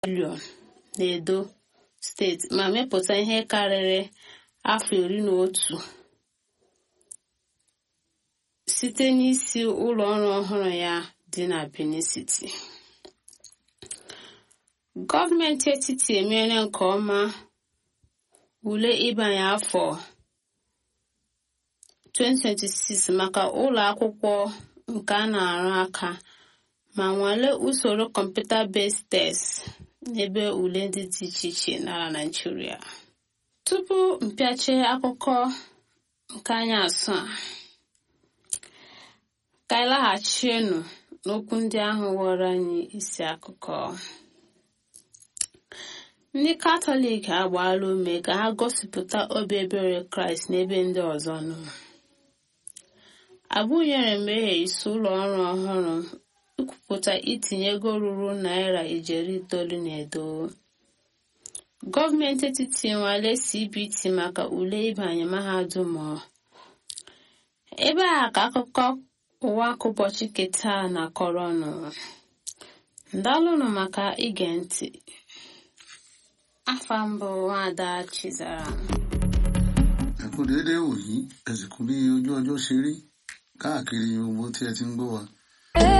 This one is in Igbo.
billion n'Edo steeti ma mepụta ihe karịrị afọ 11 site n'isi ụlọ ọrụ ọhụrụ ya dị na Benin City. Gọọmenti etiti emeela nke ọma ule ịbanye afọ 2026 maka ụlọ akwụkwọ nke a na-arụ aka ma nwalee usoro computer-based test n'ebe ule ndị dị iche iche n'ala Naịjirịa. Tupu mpịache akụkọ nke anyị asụ a, ka anyị laghachienụ n'okwu ndị ahụ ghọrọ anyị isi akụkọ. Ndị Katọlik agbaala ume ka ha gosipụta obi ebere Kraịst n'ebe ndị ọzọ nọ. Abụnyere mmehie isi ụlọ ọrụ ọhụrụ ikwupụta itinye ego ruru naira 900 n'Edo. Gọọmenti etiti nwale CBT maka ule ịbanye mahadum. Ebe a ka akụkọ ụwa ụbọchị keta na kọrọnụ. Ndalụnụ maka ige ntị. Afa mbụ Nwaada Chizara. Ẹ kú déédéé wòyí, ẹ sì kú bí ojú ọjọ́ ṣe rí káàkiri gbogbo tí ẹ ti ń gbọ́ wa.